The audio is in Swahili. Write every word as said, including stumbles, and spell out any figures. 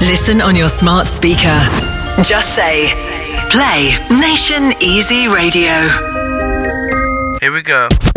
Listen on your smart speaker. Just say, play Nation Easy Radio. Here we go.